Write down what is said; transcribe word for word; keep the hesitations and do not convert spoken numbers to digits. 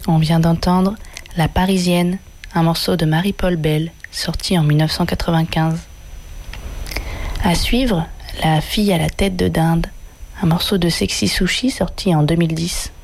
On vient d'entendre La Parisienne, un morceau de Marie-Paul Bell, sorti en dix-neuf cent quatre-vingt-quinze. À suivre, La Fille à la tête de dinde, un morceau de Sexy Sushi sorti en deux mille dix.